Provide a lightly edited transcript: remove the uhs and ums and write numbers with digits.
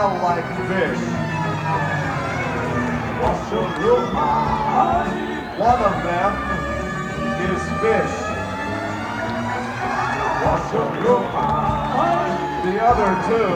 smell like fish. One of them is fish. The other two